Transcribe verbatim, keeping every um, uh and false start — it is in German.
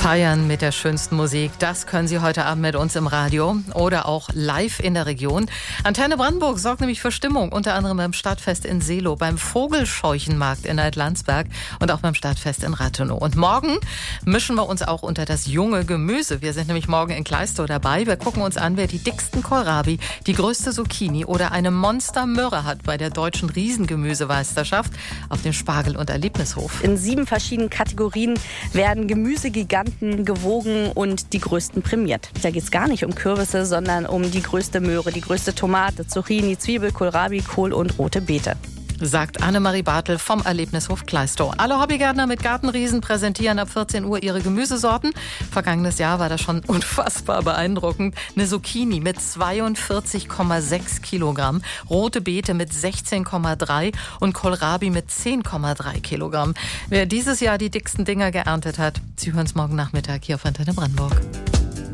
Feiern mit der schönsten Musik, das können Sie heute Abend mit uns im Radio oder auch live in der Region. Antenne Brandenburg sorgt nämlich für Stimmung, unter anderem beim Stadtfest in Seelow, beim Vogelscheuchenmarkt in Alt-Landsberg und auch beim Stadtfest in Rathenow. Und morgen mischen wir uns auch unter das junge Gemüse. Wir sind nämlich morgen in Kleistow dabei. Wir gucken uns an, wer die dicksten Kohlrabi, die größte Zucchini oder eine Monstermöhre hat bei der deutschen Riesengemüsemeisterschaft auf dem Spargel- und Erlebnishof. In sieben verschiedenen Kategorien werden Gemüsegiganten gewogen und die größten prämiert. Da geht es gar nicht um Kürbisse, sondern um die größte Möhre, die größte Tomate, Zucchini, Zwiebel, Kohlrabi, Kohl und rote Beete. Sagt Annemarie Bartel vom Erlebnishof Kleistow. Alle Hobbygärtner mit Gartenriesen präsentieren ab vierzehn Uhr ihre Gemüsesorten. Vergangenes Jahr war das schon unfassbar beeindruckend. Eine Zucchini mit zweiundvierzig Komma sechs Kilogramm, rote Beete mit sechzehn Komma drei und Kohlrabi mit zehn Komma drei Kilogramm. Wer dieses Jahr die dicksten Dinger geerntet hat, Sie hören es morgen Nachmittag hier auf Antenne Brandenburg.